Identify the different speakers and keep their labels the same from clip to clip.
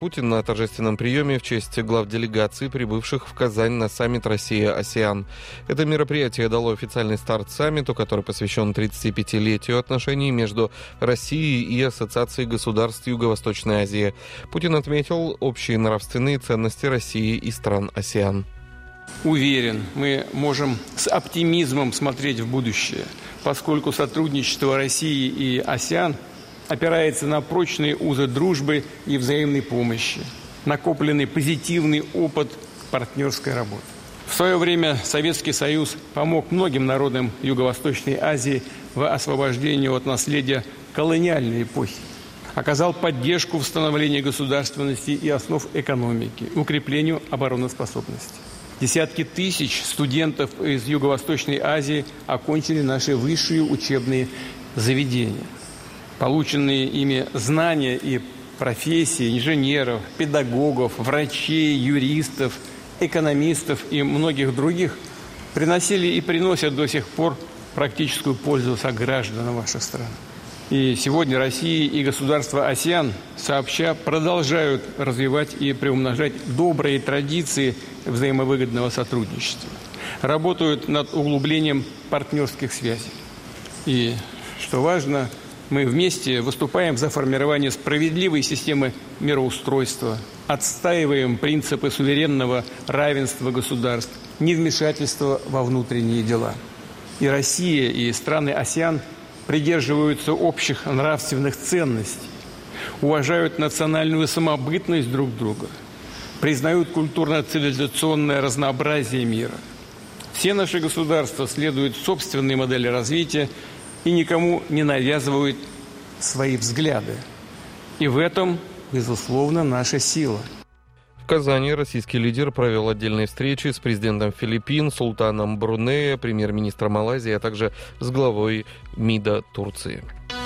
Speaker 1: Путин на торжественном приеме в честь глав делегаций, прибывших в Казань на саммит Россия-АСЕАН. Это мероприятие дало официальный старт саммиту, который посвящен 35-летию отношений между Россией и Ассоциацией государств Юго-Восточной Азии. Путин отметил общие нравственные ценности России и стран АСЕАН.
Speaker 2: Уверен, мы можем с оптимизмом смотреть в будущее, поскольку сотрудничество России и АСЕАН опирается на прочные узы дружбы и взаимной помощи, накопленный позитивный опыт партнерской работы. В свое время Советский Союз помог многим народам Юго-Восточной Азии в освобождении от наследия колониальной эпохи, оказал поддержку в становлении государственности и основ экономики, укреплению обороноспособности. Десятки тысяч студентов из Юго-Восточной Азии окончили наши высшие учебные заведения. Полученные ими знания и профессии инженеров, педагогов, врачей, юристов, экономистов и многих других приносили и приносят до сих пор практическую пользу согражданам ваших стран. И сегодня Россия и государства АСЕАН сообща продолжают развивать и приумножать добрые традиции взаимовыгодного сотрудничества. Работают над углублением партнерских связей. И, что важно, мы вместе выступаем за формирование справедливой системы мироустройства, отстаиваем принципы суверенного равенства государств, невмешательства во внутренние дела. И Россия, и страны АСЕАН придерживаются общих нравственных ценностей, уважают национальную самобытность друг друга, признают культурно-цивилизационное разнообразие мира. Все наши государства следуют собственной модели развития и никому не навязывают свои взгляды. И в этом, безусловно, наша сила.
Speaker 1: В Казани российский лидер провел отдельные встречи с президентом Филиппин, султаном Брунея, премьер-министром Малайзии, а также с главой МИДа Турции.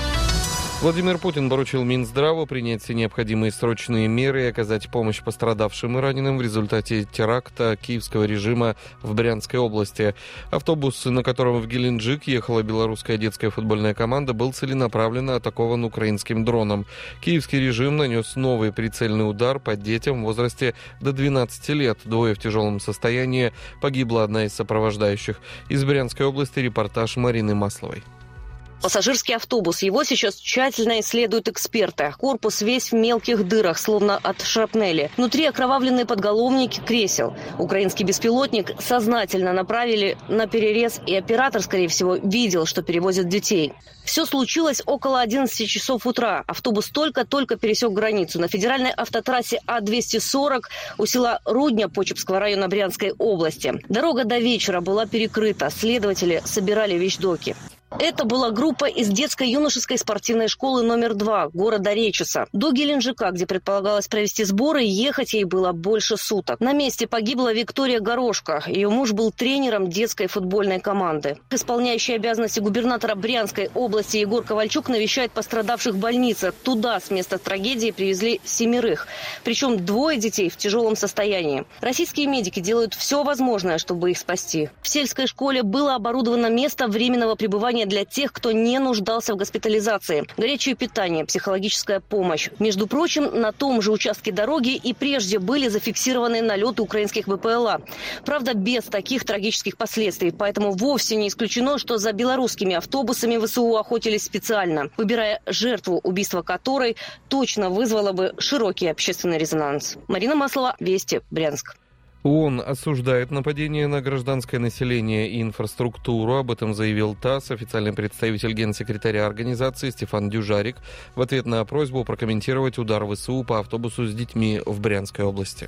Speaker 1: Владимир Путин поручил Минздраву принять все необходимые срочные меры и оказать помощь пострадавшим и раненым в результате теракта киевского режима в Брянской области. Автобус, на котором в Геленджик ехала белорусская детская футбольная команда, был целенаправленно атакован украинским дроном. Киевский режим нанес новый прицельный удар по детям в возрасте до 12 лет. Двое в тяжелом состоянии. Погибла одна из сопровождающих. Из Брянской области репортаж Марины Масловой.
Speaker 3: Пассажирский автобус. Его сейчас тщательно исследуют эксперты. Корпус весь в мелких дырах, словно от шрапнели. Внутри окровавленные подголовники кресел. Украинский беспилотник сознательно направили на перерез, и оператор, скорее всего, видел, что перевозят детей. Все случилось около 11 часов утра. Автобус только-только пересек границу. На федеральной автотрассе А-240 у села Рудня Почепского района Брянской области. Дорога до вечера была перекрыта. Следователи собирали вещдоки. Это была группа из детско-юношеской спортивной школы номер 2 города Речиса. До Геленджика, где предполагалось провести сборы, ехать ей было больше суток. На месте погибла Виктория Горошко. Ее муж был тренером детской футбольной команды. Исполняющий обязанности губернатора Брянской области Егор Ковальчук навещает пострадавших в больнице. Туда с места трагедии привезли 7. Причем 2 детей в тяжелом состоянии. Российские медики делают все возможное, чтобы их спасти. В сельской школе было оборудовано место временного пребывания для тех, кто не нуждался в госпитализации. Горячее питание, психологическая помощь. Между прочим, на том же участке дороги и прежде были зафиксированы налеты украинских БПЛА. Правда, без таких трагических последствий. Поэтому вовсе не исключено, что за белорусскими автобусами ВСУ охотились специально, выбирая жертву, убийство которой точно вызвало бы широкий общественный резонанс. Марина Маслова, Вести, Брянск.
Speaker 1: ООН осуждает нападение на гражданское население и инфраструктуру. Об этом заявил ТАСС, официальный представитель генсекретаря организации Стефан Дюжарик, в ответ на просьбу прокомментировать удар ВСУ по автобусу с детьми в Брянской области.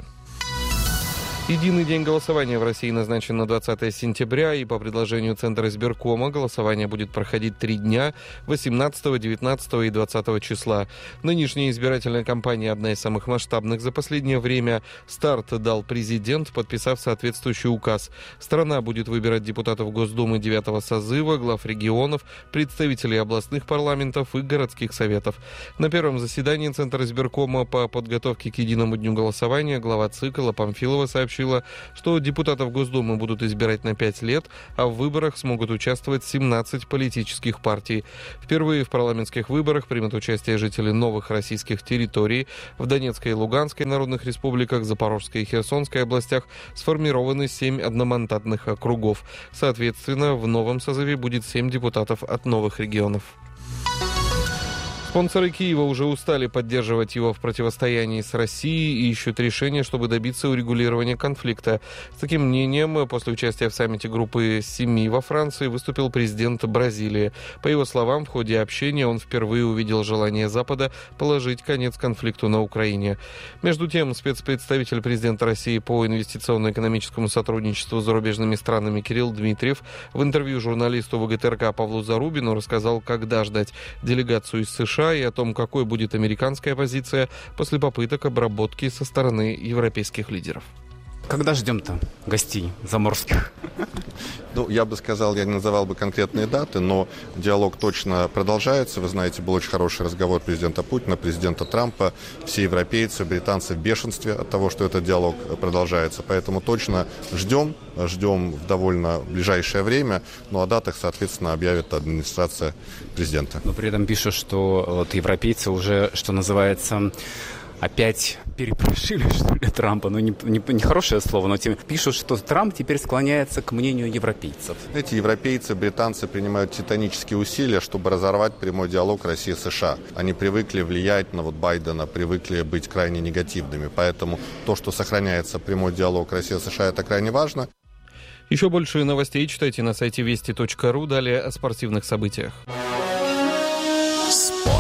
Speaker 1: Единый день голосования в России назначен на 20 сентября, и по предложению Центра избиркома голосование будет проходить 3 дня – 18, 19 и 20 числа. Нынешняя избирательная кампания одна из самых масштабных за последнее время. Старт дал президент, подписав соответствующий указ. Страна будет выбирать депутатов Госдумы 9-го созыва, глав регионов, представителей областных парламентов и городских советов. На первом заседании Центра избиркома по подготовке к единому дню голосования глава ЦИК Алла Памфилова сообщила, сообщила, что депутатов Госдумы будут избирать на 5 лет, а в выборах смогут участвовать 17 политических партий. Впервые в парламентских выборах примут участие жители новых российских территорий. В Донецкой и Луганской народных республиках, Запорожской и Херсонской областях сформированы 7 одномандатных округов. Соответственно, в новом созыве будет 7 депутатов от новых регионов. Спонсоры Киева уже устали поддерживать его в противостоянии с Россией и ищут решения, чтобы добиться урегулирования конфликта. С таким мнением после участия в саммите группы 7 во Франции выступил президент Бразилии. По его словам, в ходе общения он впервые увидел желание Запада положить конец конфликту на Украине. Между тем, спецпредставитель президента России по инвестиционно-экономическому сотрудничеству с зарубежными странами Кирилл Дмитриев в интервью журналисту ВГТРК Павлу Зарубину рассказал, когда ждать делегацию из США и о том, какой будет американская позиция после попыток обработки со стороны европейских лидеров.
Speaker 4: Когда ждем-то гостей заморских?
Speaker 5: Я бы сказал, я не называл бы конкретные даты, но диалог точно продолжается. Вы знаете, был очень хороший разговор президента Путина, президента Трампа. Все европейцы, британцы в бешенстве от того, что этот диалог продолжается. Поэтому точно ждем в довольно ближайшее время. Ну, о датах, соответственно, объявит администрация президента.
Speaker 4: Но при этом пишут, что европейцы уже, что называется, опять перепрошили, что ли, Трампа. Не хорошее слово, но пишут, что Трамп теперь склоняется к мнению европейцев.
Speaker 5: Эти европейцы, британцы принимают титанические усилия, чтобы разорвать прямой диалог России-США. Они привыкли влиять на Байдена, привыкли быть крайне негативными. Поэтому то, что сохраняется прямой диалог Россия-США, это крайне важно.
Speaker 1: Еще больше новостей читайте на сайте вести.ру. Далее о спортивных событиях.
Speaker 6: Спорт.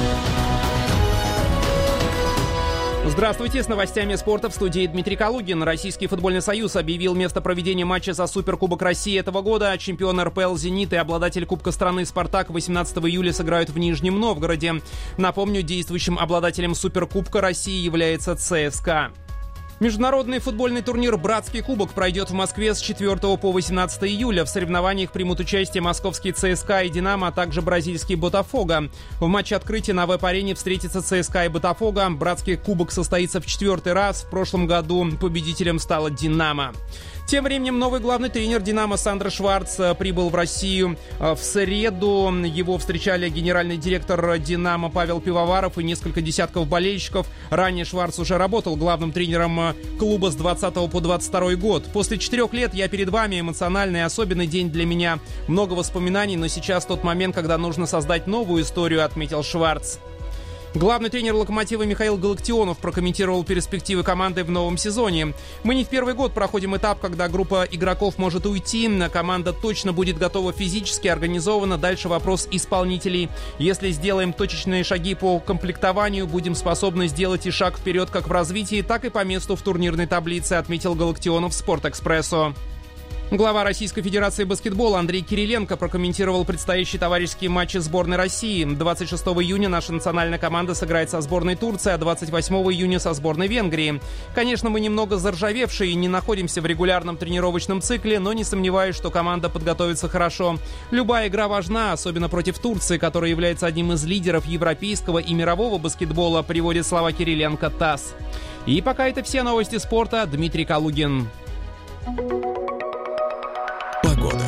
Speaker 6: Здравствуйте, с новостями спорта в студии Дмитрий Калугин. Российский футбольный союз объявил место проведения матча за Суперкубок России этого года. Чемпион РПЛ «Зенит» и обладатель Кубка страны «Спартак» 18 июля сыграют в Нижнем Новгороде. Напомню, действующим обладателем Суперкубка России является ЦСКА. Международный футбольный турнир «Братский кубок» пройдет в Москве с 4 по 18 июля. В соревнованиях примут участие московский ЦСКА и «Динамо», а также бразильский «Ботафого». В матче открытия на веб-арене встретятся ЦСКА и «Ботафого». «Братский кубок» состоится в 4-й раз. В прошлом году победителем стала «Динамо». Тем временем новый главный тренер «Динамо» Сандро Шварц прибыл в Россию в среду. Его встречали генеральный директор «Динамо» Павел Пивоваров и несколько десятков болельщиков. Ранее Шварц уже работал главным тренером клуба с 20 по 22 год. «После 4 лет я перед вами. Эмоциональный и особенный день для меня. Много воспоминаний, но сейчас тот момент, когда нужно создать новую историю», — отметил Шварц. Главный тренер «Локомотива» Михаил Галактионов прокомментировал перспективы команды в новом сезоне. «Мы не в первый год проходим этап, когда группа игроков может уйти. Команда точно будет готова физически, организована. Дальше вопрос исполнителей. Если сделаем точечные шаги по комплектованию, будем способны сделать и шаг вперед как в развитии, так и по месту в турнирной таблице», — отметил Галактионов «Спортэкспрессу». Глава Российской Федерации баскетбола Андрей Кириленко прокомментировал предстоящие товарищеские матчи сборной России. 26 июня наша национальная команда сыграет со сборной Турции, а 28 июня со сборной Венгрии. Конечно, мы немного заржавевшие и не находимся в регулярном тренировочном цикле, но не сомневаюсь, что команда подготовится хорошо. Любая игра важна, особенно против Турции, которая является одним из лидеров европейского и мирового баскетбола, приводит слова Кириленко ТАСС. И пока это все новости спорта. Дмитрий Калугин. Погода.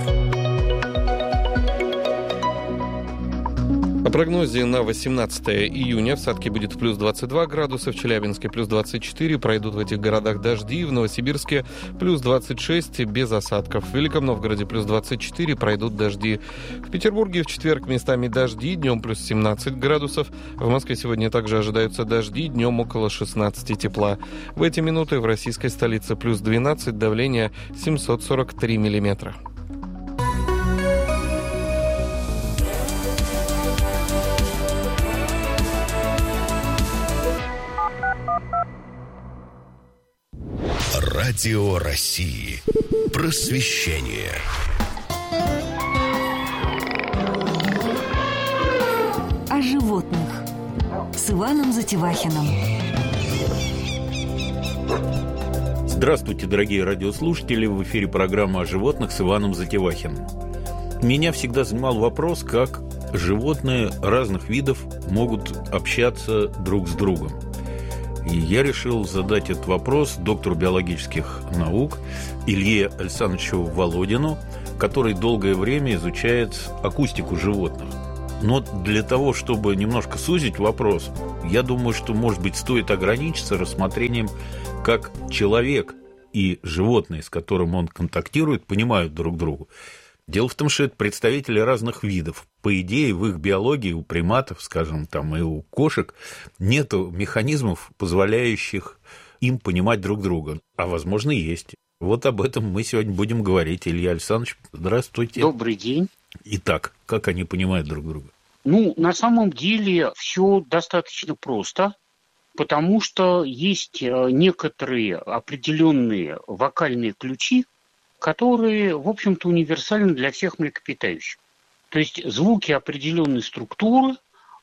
Speaker 1: По прогнозе на 18 июня в Сатке будет плюс 22 градуса, в Челябинске плюс 24, пройдут в этих городах дожди, в Новосибирске плюс 26 без осадков, в Великом Новгороде плюс 24, пройдут дожди. В Петербурге в четверг местами дожди, днем плюс 17 градусов, в Москве сегодня также ожидаются дожди, днем около 16 тепла. В эти минуты в российской столице плюс 12, давление 743 миллиметра.
Speaker 6: Радио России. Просвещение.
Speaker 7: О животных с Иваном Затевахиным.
Speaker 8: Здравствуйте, дорогие радиослушатели! В эфире программа о животных с Иваном Затевахиным. Меня всегда занимал вопрос, как животные разных видов могут общаться друг с другом. И я решил задать этот вопрос доктору биологических наук Илье Александровичу Володину, который долгое время изучает акустику животных. Но для того, чтобы немножко сузить вопрос, я думаю, что, может быть, стоит ограничиться рассмотрением, как человек и животные, с которым он контактирует, понимают друг друга. Дело в том, что это представители разных видов. По идее, в их биологии у приматов, скажем, там, и у кошек нет механизмов, позволяющих им понимать друг друга. А, возможно, есть. Вот об этом мы сегодня будем говорить. Илья Александрович, здравствуйте.
Speaker 9: Добрый день.
Speaker 8: Итак, как они понимают друг друга?
Speaker 9: На самом деле все достаточно просто, потому что есть некоторые определенные вокальные ключи, которые, в общем-то, универсальны для всех млекопитающих. То есть звуки определенной структуры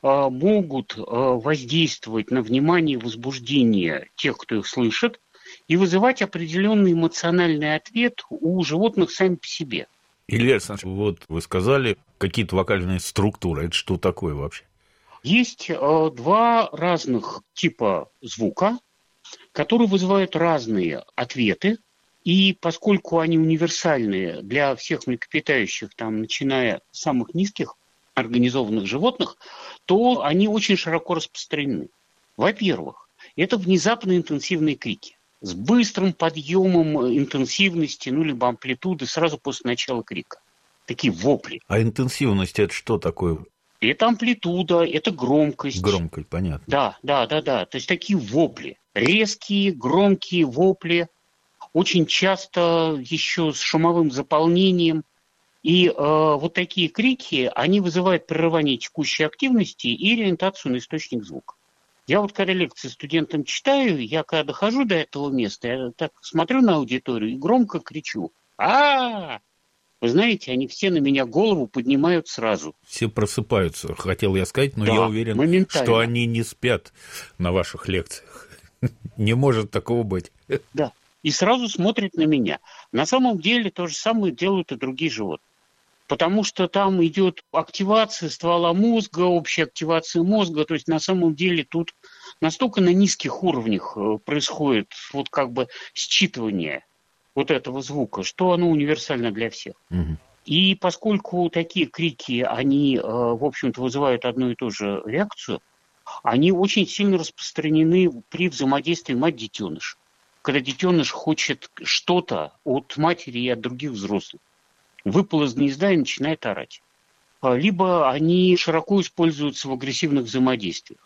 Speaker 9: могут воздействовать на внимание и возбуждение тех, кто их слышит, и вызывать определенный эмоциональный ответ у животных сами по себе.
Speaker 8: Илья Александрович, вот вы сказали, какие-то вокальные структуры. Это что такое вообще?
Speaker 9: Есть два разных типа звука, которые вызывают разные ответы. И поскольку они универсальные для всех млекопитающих, там, начиная с самых низких организованных животных, то они очень широко распространены. Во-первых, это внезапные интенсивные крики с быстрым подъемом интенсивности, либо амплитуды сразу после начала крика. Такие вопли.
Speaker 8: А интенсивность – это что такое?
Speaker 9: Это амплитуда, это громкость.
Speaker 8: Громкость, понятно.
Speaker 9: Да. То есть такие вопли. Резкие, громкие вопли. Очень часто еще с шумовым заполнением. И вот такие крики, они вызывают прерывание текущей активности и ориентацию на источник звука. Я вот когда лекции студентам читаю, я когда дохожу до этого места, я так смотрю на аудиторию и громко кричу: «А-а-а!» Вы знаете, они все на меня голову поднимают сразу.
Speaker 8: Все просыпаются, хотел я сказать, но
Speaker 9: да,
Speaker 8: я уверен,
Speaker 9: моментально.
Speaker 8: Что они не спят на ваших лекциях. Не может такого быть.
Speaker 9: Да, и сразу смотрят на меня. На самом деле то же самое делают и другие животные. Потому что там идет активация ствола мозга, общая активация мозга. То есть на самом деле тут настолько на низких уровнях происходит вот как бы считывание вот этого звука, что оно универсально для всех.
Speaker 8: Угу.
Speaker 9: И поскольку такие крики, они, в общем-то, вызывают одну и ту же реакцию, они очень сильно распространены при взаимодействии мать-детеныш. Когда детеныш хочет что-то от матери и от других взрослых. Выпал из гнезда и начинает орать. Либо они широко используются в агрессивных взаимодействиях.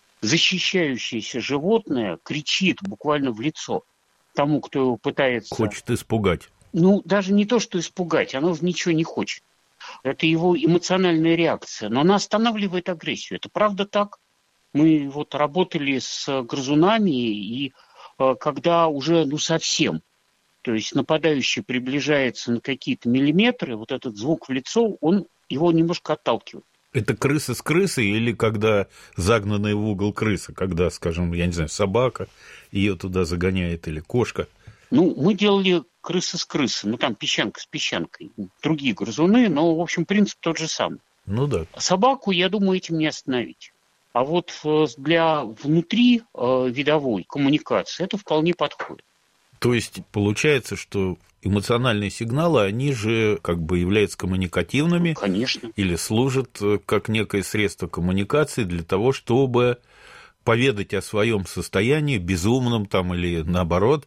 Speaker 9: Защищающееся животное кричит буквально в лицо тому, кто его пытается...
Speaker 8: Хочет испугать.
Speaker 9: Даже не то, что испугать, оно уже ничего не хочет. Это его эмоциональная реакция. Но она останавливает агрессию. Это правда так. Мы вот работали с грызунами, и когда уже совсем... То есть нападающий приближается на какие-то миллиметры, вот этот звук в лицо, он его немножко отталкивает.
Speaker 8: Это крыса с крысой или когда загнанная в угол крыса, когда, скажем, я не знаю, собака ее туда загоняет или кошка?
Speaker 9: Мы делали крыса с крысой, там песчанка с песчанкой. Другие грызуны, но, в общем, принцип тот же самый.
Speaker 8: Да.
Speaker 9: Собаку, я думаю, этим не остановить. А вот для внутри видовой коммуникации это вполне подходит.
Speaker 8: То есть получается, что эмоциональные сигналы, они же как бы являются коммуникативными.
Speaker 9: Конечно.
Speaker 8: Или служат как некое средство коммуникации для того, чтобы поведать о своем состоянии безумном там, или наоборот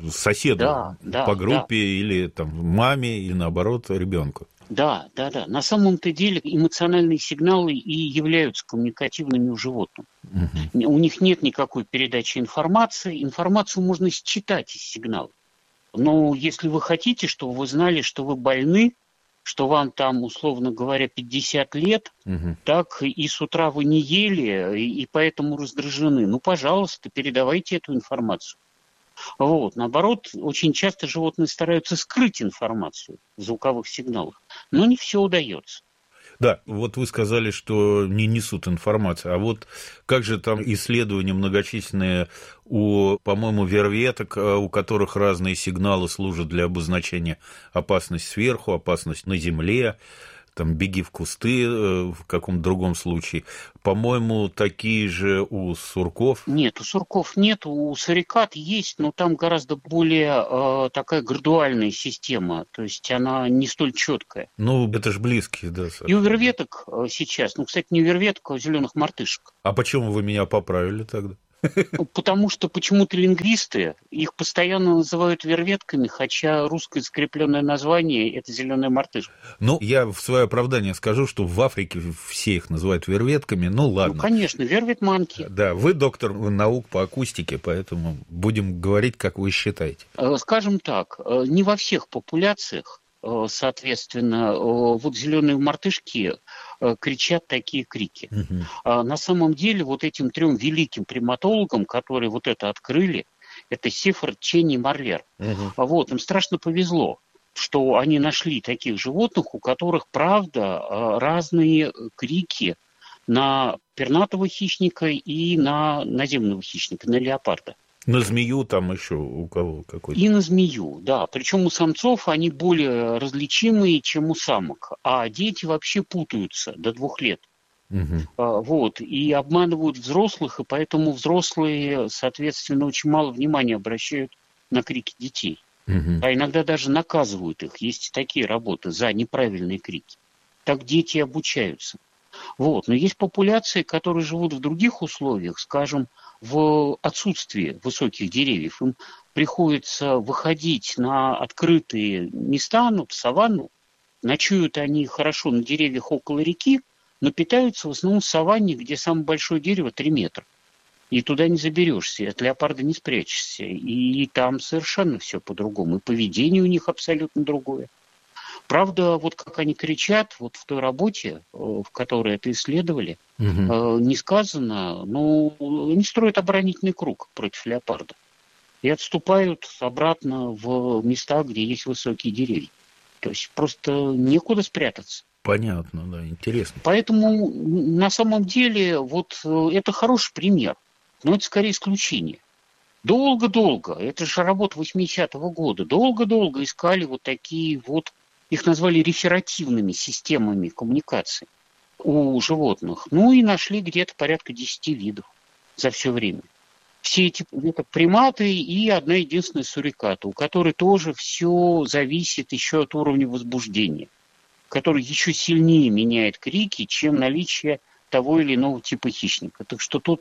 Speaker 8: соседу по группе или там маме или наоборот ребенку.
Speaker 9: Да. На самом-то деле эмоциональные сигналы и являются коммуникативными у животных.
Speaker 8: Угу.
Speaker 9: У них нет никакой передачи информации. Информацию можно считать из сигналов. Но если вы хотите, чтобы вы знали, что вы больны, что вам там, условно говоря, 50 лет, так и с утра вы не ели, и поэтому раздражены, пожалуйста, передавайте эту информацию. Наоборот, очень часто животные стараются скрыть информацию в звуковых сигналах, но не все удается.
Speaker 8: Да, вот вы сказали, что не несут информацию, а вот как же там исследования многочисленные у, по-моему, верветок, у которых разные сигналы служат для обозначения опасность сверху, опасность на земле, там «Беги в кусты» в каком-то другом случае. По-моему, такие же у сурков.
Speaker 9: Нет, у сурков нет, у сурикат есть, но там гораздо более такая градуальная система, то есть она не столь четкая.
Speaker 8: Ну, это же близкие, да.
Speaker 9: И у верветок сейчас, кстати, не у верветок, а у зеленых мартышек.
Speaker 8: А почему вы меня поправили тогда?
Speaker 9: Потому что почему-то лингвисты их постоянно называют верветками, хотя русское закрепленное название – это зеленая мартышка.
Speaker 8: Ну, я в свое оправдание скажу, что в Африке все их называют верветками, ну ладно.
Speaker 9: Ну, конечно, вервет-манки.
Speaker 8: Да, вы доктор наук по акустике, поэтому будем говорить, как вы считаете.
Speaker 9: Скажем так, не во всех популяциях, соответственно, вот зеленые мартышки кричат такие крики. На самом деле вот этим 3 великим приматологам, которые вот это открыли, это Сефард, Ченни и Марлер. Вот, им страшно повезло, что они нашли таких животных, у которых, правда, разные крики на пернатого хищника и на наземного хищника, на леопарда.
Speaker 8: На змею там еще у кого какой-то?
Speaker 9: И на змею, да. Причем у самцов они более различимые, чем у самок. А дети вообще путаются до 2 лет. Вот. И обманывают взрослых, и поэтому взрослые, соответственно, очень мало внимания обращают на крики детей. А иногда даже наказывают их. Есть и такие работы за неправильные крики. Так дети обучаются. Вот. Но есть популяции, которые живут в других условиях, скажем, в отсутствии высоких деревьев. Им приходится выходить на открытые места, в саванну. Ночуют они хорошо на деревьях около реки, но питаются в основном в саванне, где самое большое дерево 3 метра. И туда не заберешься, и от леопарда не спрячешься. И там совершенно все по-другому. И поведение у них абсолютно другое. Правда, вот как они кричат, вот в той работе, в которой это исследовали, не сказано, но они строят оборонительный круг против леопарда. И отступают обратно в места, где есть высокие деревья. То есть просто некуда спрятаться.
Speaker 8: Понятно, да, интересно.
Speaker 9: Поэтому на самом деле вот это хороший пример, но это скорее исключение. Долго-долго, это же работа 80-го года, долго-долго искали вот такие вот, их назвали реферативными системами коммуникации у животных. Ну и нашли где-то порядка 10 видов за все время. Все эти приматы и одна единственная суриката, у которой тоже все зависит еще от уровня возбуждения, который еще сильнее меняет крики, чем наличие того или иного типа хищника. Так что тут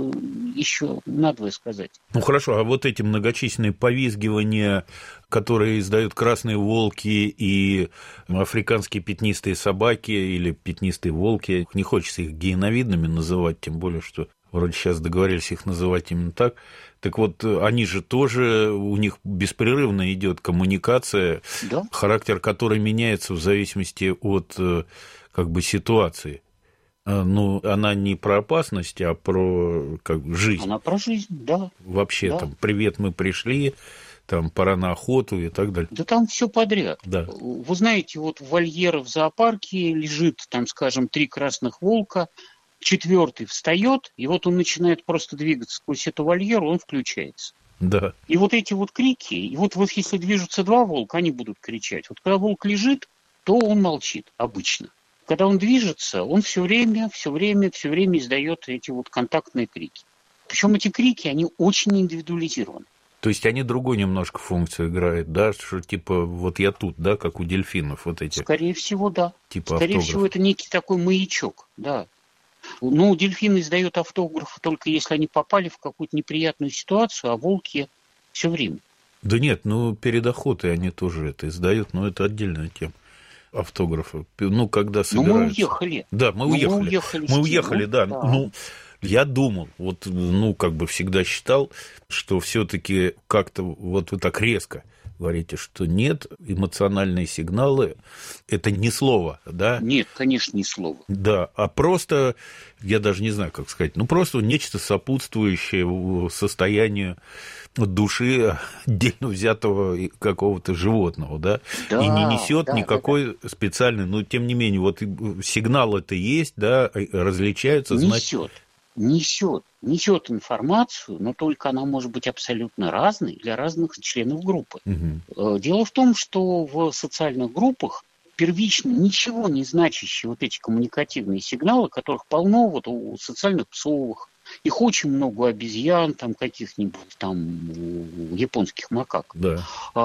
Speaker 9: еще надо сказать.
Speaker 8: Ну хорошо, а вот эти многочисленные повизгивания, которые издают красные волки и африканские пятнистые собаки или пятнистые волки, не хочется их гиеновидными называть, тем более, что вроде сейчас договорились их называть именно так. Так вот, они же тоже, у них беспрерывно идет коммуникация, да? Характер которой меняется в зависимости от как бы ситуации. Ну, она не про опасность, а про жизнь.
Speaker 9: Она про жизнь, да.
Speaker 8: Вообще,
Speaker 9: да.
Speaker 8: Там, привет, мы пришли, там, пора на охоту и так далее.
Speaker 9: Да там все подряд.
Speaker 8: Да.
Speaker 9: Вы знаете, вот в вольере в зоопарке лежит, там, скажем, 3 красных волка, 4-й встает, и вот он начинает просто двигаться сквозь эту вольеру, он включается.
Speaker 8: Да.
Speaker 9: И вот эти вот крики, и вот если движутся 2 волка, они будут кричать. Вот когда волк лежит, то он молчит обычно. Когда он движется, он все время издает эти вот контактные крики. Причем эти крики, они очень индивидуализированы.
Speaker 8: То есть они другую немножко функцию играют, да, что типа вот я тут, да, как у дельфинов вот эти.
Speaker 9: Скорее всего, да.
Speaker 8: Типа
Speaker 9: Скорее
Speaker 8: автограф.
Speaker 9: всего, это некий такой маячок, да. Ну, дельфины издают автографы только если они попали в какую-то неприятную ситуацию, а волки все время.
Speaker 8: Да нет, ну перед охотой они тоже это издают, но это отдельная тема. Автографы. Ну, когда собираются.
Speaker 9: Но мы уехали.
Speaker 8: Да, мы уехали, да. Ну, я думал, вот, ну, как бы всегда считал, что все-таки как-то вот вы так резко говорите, что нет, эмоциональные сигналы – это не слово, да?
Speaker 9: Нет, конечно, не слово.
Speaker 8: Да, а просто, я даже не знаю, как сказать, ну, просто нечто сопутствующее состоянию души отдельно взятого какого-то животного, да? Да, и не несет никакой специальной, но тем не менее, вот сигнал это есть, да, различаются,
Speaker 9: несет информацию, но только она может быть абсолютно разной для разных членов группы. Дело в том, что в социальных группах первично ничего не значащие вот эти коммуникативные сигналы, которых полно вот у социальных псовых. Их очень много у обезьян, там каких-нибудь там у японских макак.
Speaker 8: Да.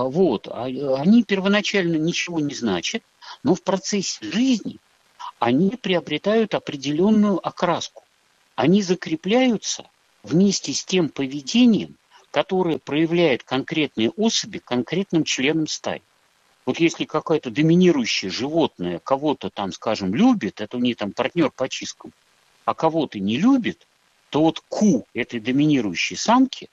Speaker 9: Они первоначально ничего не значат, но в процессе жизни они приобретают определенную окраску. Они закрепляются вместе с тем поведением, которое проявляет конкретные особи конкретным членам стаи. Вот если какое-то доминирующее животное кого-то там, скажем, любит, это у нее там партнер по чисткам, а кого-то не любит, то вот ку этой доминирующей самки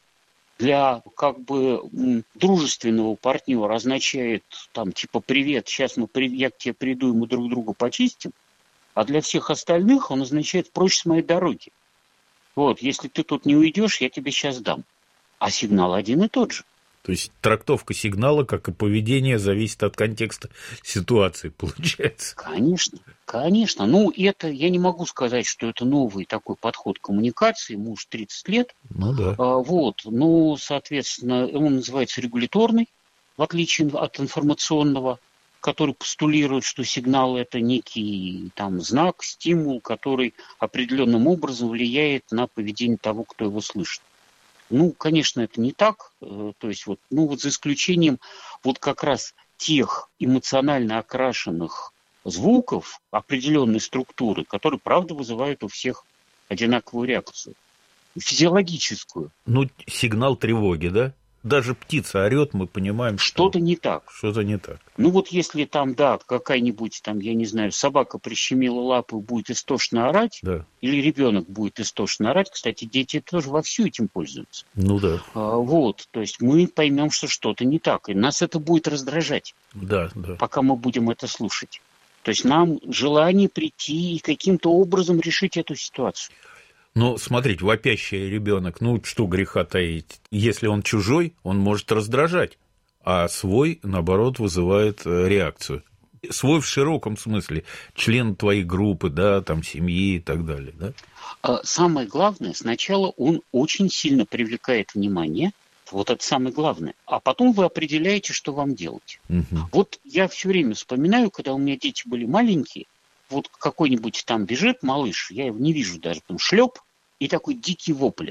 Speaker 9: для как бы дружественного партнера означает там типа «привет, сейчас я к тебе приду, и мы друг друга почистим», а для всех остальных он означает «прочь с моей дороги». Вот, если ты тут не уйдешь, я тебе сейчас дам. А сигнал один и тот же.
Speaker 8: То есть трактовка сигнала, как и поведение, зависит от контекста ситуации, получается.
Speaker 9: Конечно, конечно. Ну, это, я не могу сказать, что это новый такой подход к коммуникации, ему уж 30 лет.
Speaker 8: Ну да.
Speaker 9: Но, соответственно, он называется регуляторный, в отличие от информационного, который постулирует, что сигнал – это некий там знак, стимул, который определенным образом влияет на поведение того, кто его слышит. Ну, конечно, это не так. То есть, за исключением вот как раз тех эмоционально окрашенных звуков определенной структуры, которые, правда, вызывают у всех одинаковую реакцию. Физиологическую.
Speaker 8: Ну, сигнал тревоги, да? Даже птица орет, мы понимаем,
Speaker 9: что-то не так.
Speaker 8: Что-то не так.
Speaker 9: Ну вот если там, да, какая-нибудь там, я не знаю, собака прищемила лапу и будет истошно орать,
Speaker 8: да.
Speaker 9: Или ребенок будет истошно орать, кстати, дети тоже вовсю этим пользуются.
Speaker 8: Ну да.
Speaker 9: То есть мы поймем, что что-то не так, и нас это будет раздражать,
Speaker 8: да.
Speaker 9: Пока мы будем это слушать. То есть нам желание прийти и каким-то образом решить эту ситуацию.
Speaker 8: Ну, смотрите, вопящий ребенок, что греха таить. Если он чужой, он может раздражать, а свой, наоборот, вызывает реакцию. Свой в широком смысле, член твоей группы, да, там, семьи и так далее, да?
Speaker 9: Самое главное, сначала он очень сильно привлекает внимание, вот это самое главное, а потом вы определяете, что вам делать.
Speaker 8: Угу.
Speaker 9: Вот я все время вспоминаю, когда у меня дети были маленькие, вот какой-нибудь там бежит малыш, я его не вижу даже, там шлеп, и такой дикий вопль.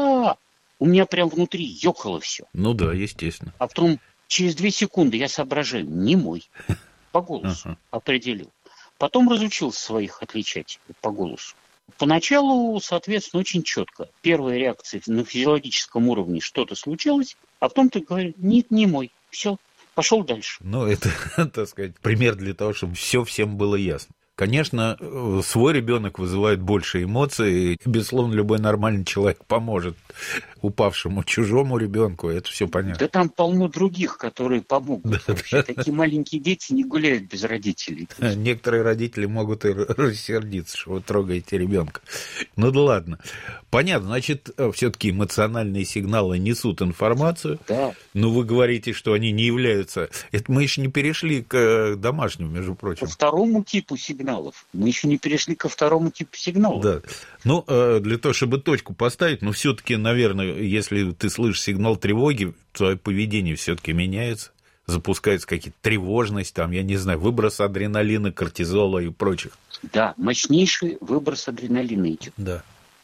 Speaker 9: У меня прям внутри ёкало все.
Speaker 8: Ну да, естественно.
Speaker 9: А потом через 2 секунды я соображаю, не мой. По голосу определил. Потом разучился своих отличать по голосу. Поначалу, соответственно, очень четко. Первая реакция на физиологическом уровне, что-то случилось, а потом ты говоришь, нет, не мой. Все, пошел дальше.
Speaker 8: Ну, это, так сказать, пример для того, чтобы все всем было ясно. Конечно, свой ребенок вызывает больше эмоций, и, безусловно, любой нормальный человек поможет упавшему чужому ребенку, это все понятно.
Speaker 9: Да там полно других, которые помогут. Да. Такие маленькие дети не гуляют без родителей.
Speaker 8: Некоторые родители могут и рассердиться, что вы трогаете ребенка. Ну да ладно. Понятно, значит, все-таки эмоциональные сигналы несут информацию.
Speaker 9: Да.
Speaker 8: Но вы говорите, что они не являются. Это мы еще не перешли к домашнему, между прочим.
Speaker 9: Ко второму типу сигналов. Мы еще не перешли ко второму типу сигналов.
Speaker 8: Да. Ну, для того, чтобы точку поставить, но все-таки, наверное, если ты слышишь сигнал тревоги, твое поведение все-таки меняется. Запускается какие-то тревожность, там, я не знаю, выброс адреналина, кортизола и прочих.
Speaker 9: Да, мощнейший выброс адреналина идет.
Speaker 8: Да.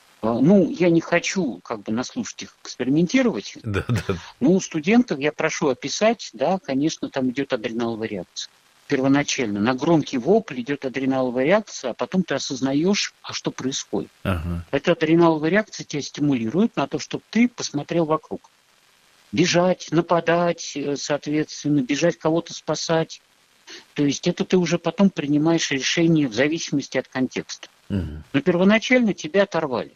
Speaker 9: Я не хочу на слушателях экспериментировать.
Speaker 8: Да.
Speaker 9: У студентов я прошу описать, да, конечно, там идет адреналовая реакция. Первоначально на громкий вопль идет адреналовая реакция, а потом ты осознаешь, что происходит.
Speaker 8: Ага.
Speaker 9: Эта адреналовая реакция тебя стимулирует на то, чтобы ты посмотрел вокруг. Бежать, нападать, соответственно, бежать кого-то спасать. То есть это ты уже потом принимаешь решение в зависимости от контекста.
Speaker 8: Угу.
Speaker 9: Но первоначально тебя оторвали.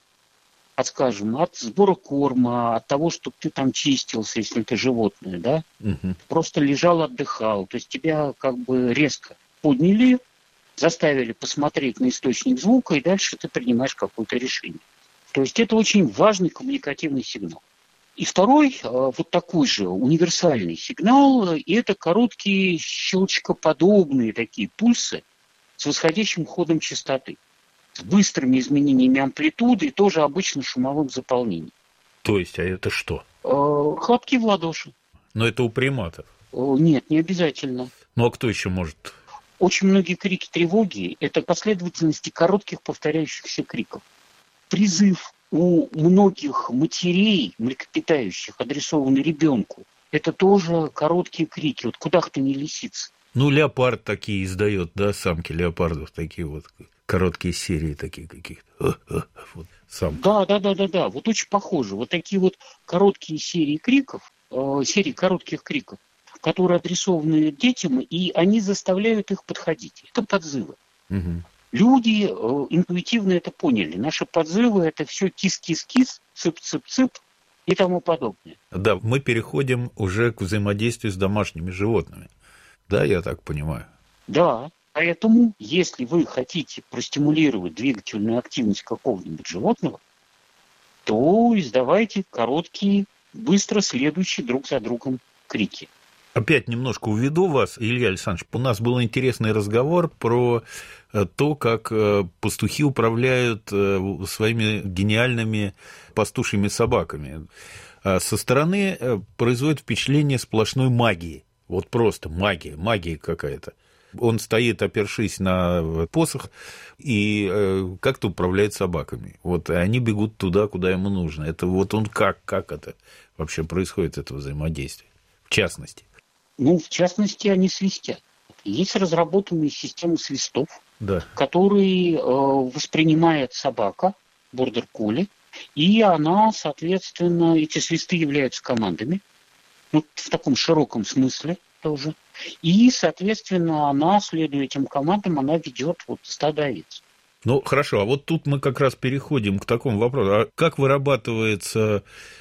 Speaker 9: От сбора корма, от того, чтобы ты там чистился, если ты животное, да?
Speaker 8: Угу.
Speaker 9: Просто лежал, отдыхал. То есть тебя резко подняли, заставили посмотреть на источник звука, и дальше ты принимаешь какое-то решение. То есть это очень важный коммуникативный сигнал. И второй, вот такой же универсальный сигнал, и это короткие щелчкоподобные такие пульсы с восходящим ходом частоты, с быстрыми изменениями амплитуды и тоже обычно шумовым заполнением.
Speaker 8: То есть, а это что?
Speaker 9: Хлопки в ладоши.
Speaker 8: Но это у приматов.
Speaker 9: Нет, не обязательно.
Speaker 8: Ну, а кто еще может?
Speaker 9: Очень многие крики тревоги – это последовательности коротких повторяющихся криков. Призыв у многих матерей, млекопитающих, адресованный ребенку, это тоже короткие крики. Вот куда кто не лисица.
Speaker 8: Ну, леопард такие издает, да, самки леопардов, такие вот короткие серии такие какие-то. Вот, сам.
Speaker 9: Да. Вот очень похоже. Вот такие вот короткие серии криков, серии коротких криков, которые адресованы детям, и они заставляют их подходить. Это подзывы.
Speaker 8: Угу.
Speaker 9: Люди интуитивно это поняли. Наши подзывы – это все кис-кис-кис, цып-цып-цып и тому подобное.
Speaker 8: Да, мы переходим уже к взаимодействию с домашними животными. Да, я так понимаю.
Speaker 9: Да, поэтому, если вы хотите простимулировать двигательную активность какого-нибудь животного, то издавайте короткие, быстро следующие друг за другом крики.
Speaker 8: Опять немножко уведу вас, Илья Александрович. У нас был интересный разговор про то, как пастухи управляют своими гениальными пастушьими собаками. Со стороны производит впечатление сплошной магии. Вот просто магия какая-то. Он стоит, опершись на посох, и как-то управляет собаками. Вот, и они бегут туда, куда ему нужно. Это вот он как это вообще происходит, это взаимодействие, в частности?
Speaker 9: Ну, в частности, они свистят. Есть разработанные системы свистов,
Speaker 8: да,
Speaker 9: которые воспринимает собака, бордер-колли, и она, соответственно, эти свисты являются командами, ну, в таком широком смысле тоже. И, соответственно, она, следуя этим командам, она ведет вот стадо овец.
Speaker 8: Ну, хорошо, а вот тут мы как раз переходим к такому вопросу. А как вырабатывается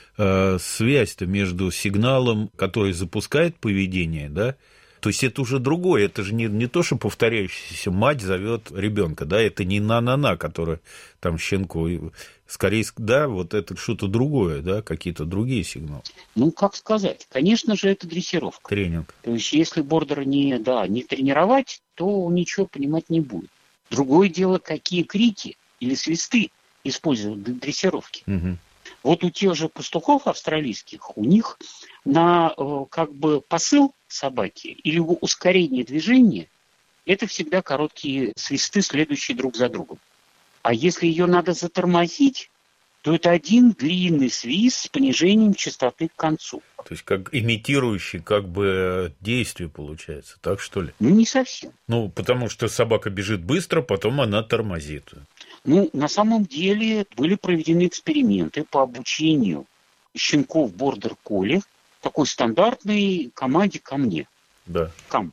Speaker 8: связь-то между сигналом, который запускает поведение, да? То есть это уже другое, это же не то, что повторяющаяся мать зовет ребенка, да, это не на-на-на, которая там щенку, скорее, да, вот это что-то другое, да, какие-то другие сигналы.
Speaker 9: Ну, как сказать, конечно же, это дрессировка.
Speaker 8: Тренинг.
Speaker 9: То есть если бордера не тренировать, то ничего понимать не будет. Другое дело, какие крики или свисты используют для дрессировки.
Speaker 8: Угу.
Speaker 9: Вот у тех же пастухов австралийских, у них на как бы посыл собаки или ускорение движения, это всегда короткие свисты, следующие друг за другом. А если ее надо затормозить, то это один длинный свист с понижением частоты к концу.
Speaker 8: То есть как имитирующий как бы действие получается, так что ли?
Speaker 9: Ну, не совсем.
Speaker 8: Ну, потому что собака бежит быстро, потом она тормозит.
Speaker 9: Ну, на самом деле были проведены эксперименты по обучению щенков бордер-колли такой стандартной команде «ко мне»,
Speaker 8: да,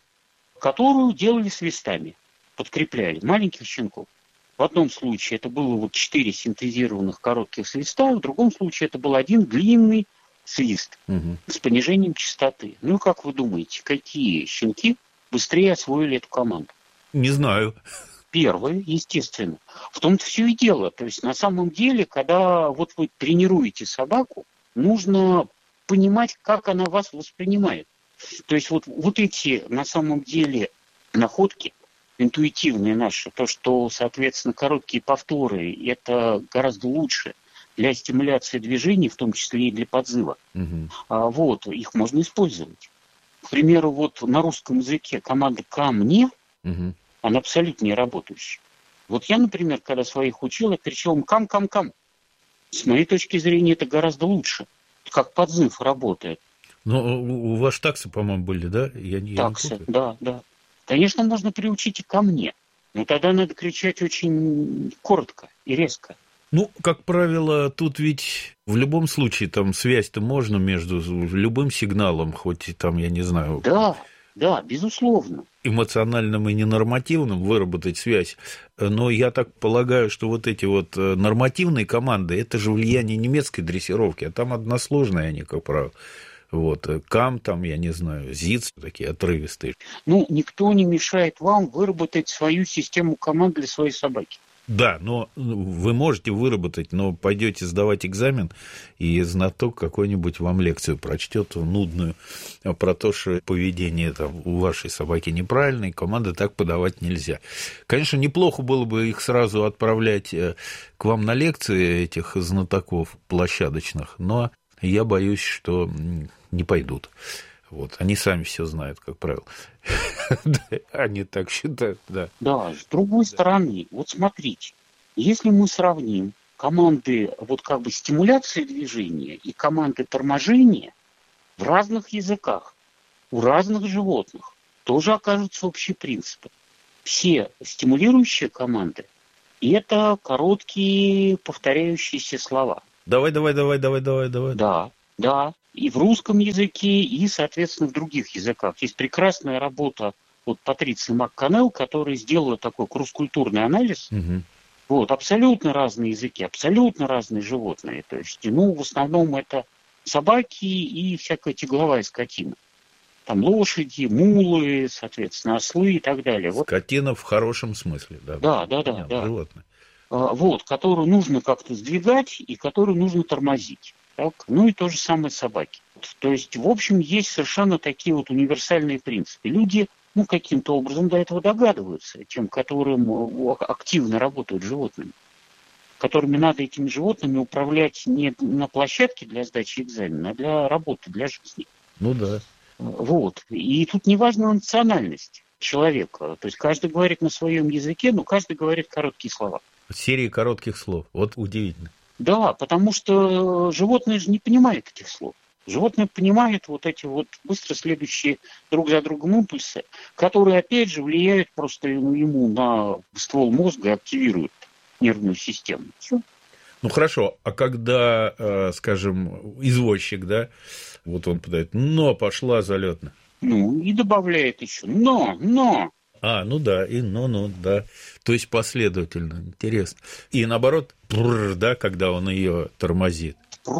Speaker 9: которую делали свистами, подкрепляли маленьких щенков. В одном случае это было вот 4 синтезированных коротких свиста, в другом случае это был один длинный свист с понижением частоты. Ну, как вы думаете, какие щенки быстрее освоили эту команду?
Speaker 8: Не знаю.
Speaker 9: Первое, естественно. В том-то все и дело. То есть на самом деле, когда вот вы тренируете собаку, нужно понимать, как она вас воспринимает. То есть вот эти на самом деле находки интуитивные наши, то, что, соответственно, короткие повторы, это гораздо лучше для стимуляции движений, в том числе и для подзыва. Вот, их можно использовать. К примеру, вот на русском языке команда «ко мне», она абсолютно не работающая. Вот я, например, когда своих учил, я кричал им «кам-кам-кам». С моей точки зрения, это гораздо лучше. Как подзыв работает.
Speaker 8: Ну, у вас таксы, по-моему, были, да?
Speaker 9: Таксы, да. Конечно, можно приучить и ко мне. Но тогда надо кричать очень коротко и резко.
Speaker 8: Ну, как правило, тут ведь в любом случае там связь-то можно между любым сигналом, хоть и там, я не знаю...
Speaker 9: Да, безусловно.
Speaker 8: Эмоциональным и ненормативным выработать связь. Но я так полагаю, что вот эти вот нормативные команды, это же влияние немецкой дрессировки, а там односложные они, как правило. Вот, кам, там, я не знаю, зиц, такие отрывистые.
Speaker 9: Ну, никто не мешает вам выработать свою систему команд для своей собаки.
Speaker 8: Да, но вы можете выработать, но пойдете сдавать экзамен, и знаток какой-нибудь вам лекцию прочтет нудную про то, что поведение там у вашей собаки неправильное, и команды так подавать нельзя. Конечно, неплохо было бы их сразу отправлять к вам на лекции, этих знатоков площадочных, но я боюсь, что не пойдут. Вот. Они сами все знают, как правило. Они так считают, да.
Speaker 9: Да, с другой стороны, вот смотрите, если мы сравним команды вот как бы стимуляции движения и команды торможения в разных языках, у разных животных, тоже окажутся общие принципы. Все стимулирующие команды – это короткие повторяющиеся слова.
Speaker 8: Давай.
Speaker 9: Да. И в русском языке, и, соответственно, в других языках. Есть прекрасная работа от Патриции МакКоннелл, которая сделала такой кросс-культурный анализ.
Speaker 8: Угу.
Speaker 9: Вот, абсолютно разные языки, абсолютно разные животные. То есть, в основном это собаки и всякая тягловая скотина. Там лошади, мулы, соответственно, ослы и так далее.
Speaker 8: Скотина в хорошем смысле, да.
Speaker 9: Да.
Speaker 8: Животные.
Speaker 9: Вот, которую нужно как-то сдвигать и которую нужно тормозить. Так? И то же самое собаки. То есть, в общем, есть совершенно такие вот универсальные принципы. Люди, каким-то образом до этого догадываются, тем, которым активно работают животными, которыми надо этими животными управлять не на площадке для сдачи экзамена, а для работы, для жизни.
Speaker 8: Да.
Speaker 9: Вот. И тут не важна национальность человека. То есть каждый говорит на своем языке, но каждый говорит короткие слова.
Speaker 8: Серии коротких слов. Вот удивительно.
Speaker 9: Да, потому что животные же не понимают этих слов. Животные понимают вот эти вот быстро следующие друг за другом импульсы, которые, опять же, влияют просто ему на ствол мозга и активируют нервную систему. Все.
Speaker 8: Хорошо, а когда, скажем, извозчик, да, вот он подает, но пошла залетно.
Speaker 9: И добавляет еще но.
Speaker 8: Да, и да. То есть последовательно, интересно. И наоборот, да, когда он ее тормозит.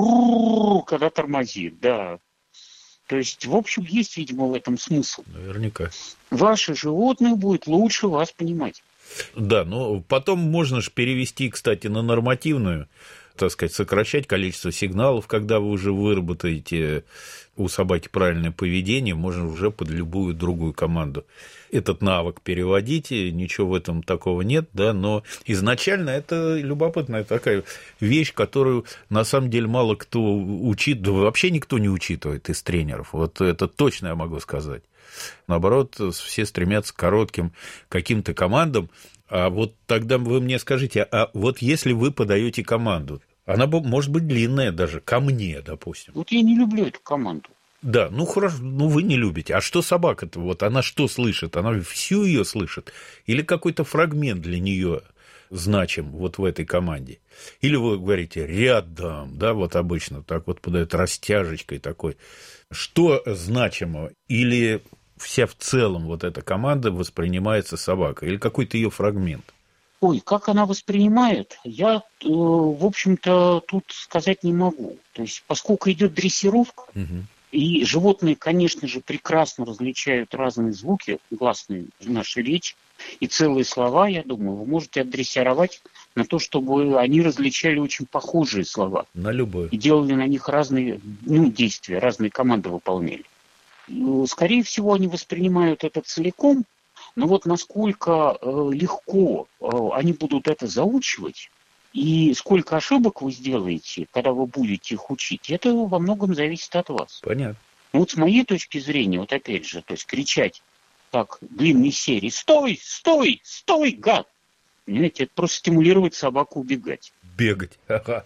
Speaker 9: Когда тормозит, да. То есть, в общем, есть, видимо, в этом смысл.
Speaker 8: Наверняка.
Speaker 9: Ваше животное будет лучше вас понимать.
Speaker 8: Да, потом можно же перевести, кстати, на нормативную, так сказать, сокращать количество сигналов, когда вы уже выработаете у собаки правильное поведение, можно уже под любую другую команду этот навык переводить, ничего в этом такого нет, да, но изначально это любопытная такая вещь, которую на самом деле мало кто учит, да вообще никто не учитывает из тренеров, вот это точно я могу сказать. Наоборот, все стремятся к коротким каким-то командам, а вот тогда вы мне скажите, а вот если вы подаете команду, она может быть длинная даже, ко мне, допустим.
Speaker 9: Вот я не люблю эту команду.
Speaker 8: Да, хорошо, вы не любите. А что собака-то, вот она что слышит? Она всю ее слышит? Или какой-то фрагмент для нее значим вот в этой команде? Или вы говорите рядом, да, вот обычно так вот подают растяжечкой такой. Что значимо? Или вся в целом вот эта команда воспринимается собакой? Или какой-то ее фрагмент?
Speaker 9: Ой, как она воспринимает, я, в общем-то, тут сказать не могу. То есть, поскольку идет дрессировка, и животные, конечно же, прекрасно различают разные звуки, гласные в нашей речи, и целые слова, я думаю, вы можете отдрессировать на то, чтобы они различали очень похожие слова.
Speaker 8: На любой.
Speaker 9: И делали на них разные действия, разные команды выполняли. Скорее всего, они воспринимают это целиком, но вот насколько легко они будут это заучивать, и сколько ошибок вы сделаете, когда вы будете их учить, это во многом зависит от вас.
Speaker 8: Понятно.
Speaker 9: Вот с моей точки зрения, вот опять же, то есть кричать так длинной серии «Стой! Стой! Стой, гад!» Понимаете, это просто стимулирует собаку убегать.
Speaker 8: Бегать. Ага.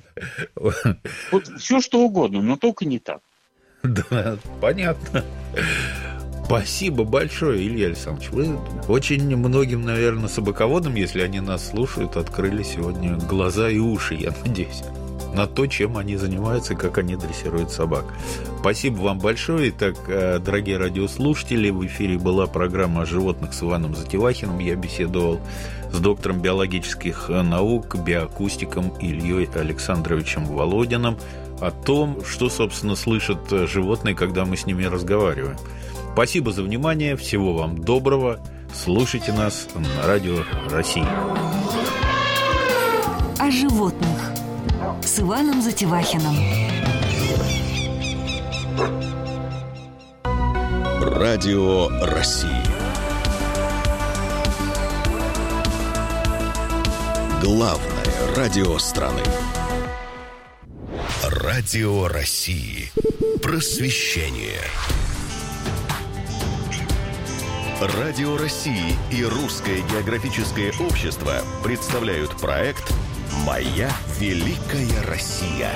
Speaker 9: Вот все что угодно, но только не так.
Speaker 8: Да, понятно. Спасибо большое, Илья Александрович. Вы очень многим, наверное, собаководам, если они нас слушают, открыли сегодня глаза и уши, я надеюсь, на то, чем они занимаются и как они дрессируют собак. Спасибо вам большое. Итак, дорогие радиослушатели, в эфире была программа о животных с Иваном Затевахиным. Я беседовал с доктором биологических наук, биоакустиком Ильей Александровичем Володиным о том, что, собственно, слышат животные, когда мы с ними разговариваем. Спасибо за внимание, всего вам доброго. Слушайте нас на Радио России.
Speaker 7: О животных с Иваном Затевахиным.
Speaker 10: Радио России. Главное радио страны. Радио России. Просвещение. Радио России и Русское географическое общество представляют проект «Моя великая Россия».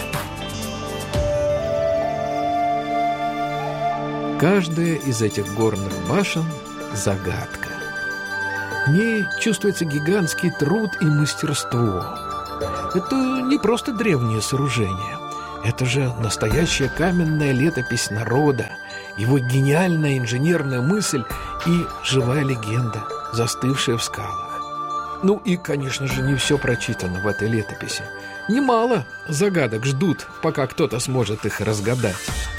Speaker 11: Каждая из этих горных башен – загадка. В ней чувствуется гигантский труд и мастерство. Это не просто древнее сооружение. Это же настоящая каменная летопись народа, его гениальная инженерная мысль и живая легенда, застывшая в скалах. Ну и, конечно же, не все прочитано в этой летописи. Немало загадок ждут, пока кто-то сможет их разгадать.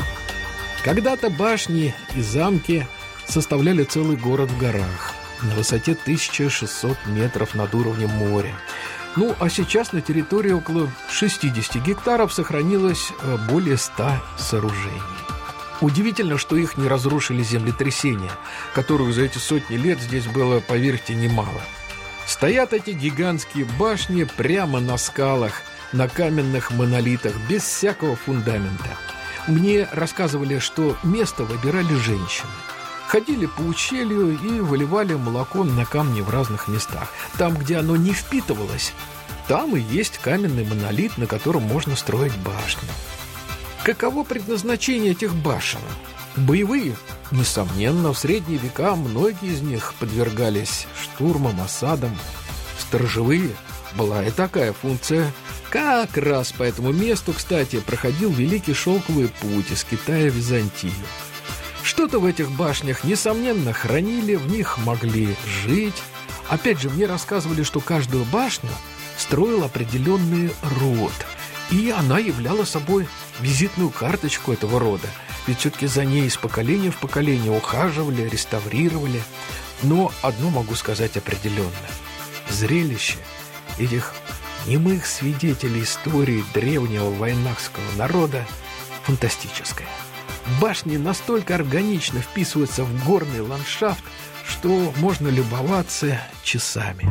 Speaker 11: Когда-то башни и замки составляли целый город в горах на высоте 1600 метров над уровнем моря. Ну, а сейчас на территории около 60 гектаров сохранилось более 100 сооружений. Удивительно, что их не разрушили землетрясения, которых за эти сотни лет здесь было, поверьте, немало. Стоят эти гигантские башни прямо на скалах, на каменных монолитах, без всякого фундамента. Мне рассказывали, что место выбирали женщины. Ходили по ущелью и выливали молоко на камни в разных местах. Там, где оно не впитывалось, там и есть каменный монолит, на котором можно строить башню. Каково предназначение этих башен? Боевые? Несомненно, в средние века многие из них подвергались штурмам, осадам. Сторожевые? Была и такая функция. Как раз по этому месту, кстати, проходил Великий Шелковый путь из Китая в Византию. Что-то в этих башнях, несомненно, хранили, в них могли жить. Опять же, мне рассказывали, что каждую башню строил определенный род, и она являла собой визитную карточку этого рода. Ведь все-таки за ней из поколения в поколение ухаживали, реставрировали. Но одно могу сказать определенно. Зрелище этих немых свидетелей истории древнего войнахского народа фантастическое. Башни настолько органично вписываются в горный ландшафт, что можно любоваться часами.